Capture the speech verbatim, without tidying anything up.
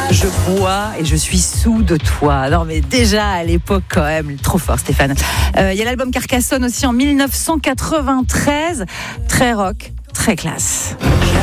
Je bois et je suis sous de toi. Non mais déjà à l'époque quand même, trop fort Stéphane. Il euh, y a l'album Carcassonne aussi en dix-neuf cent quatre-vingt-treize, très rock, très classe.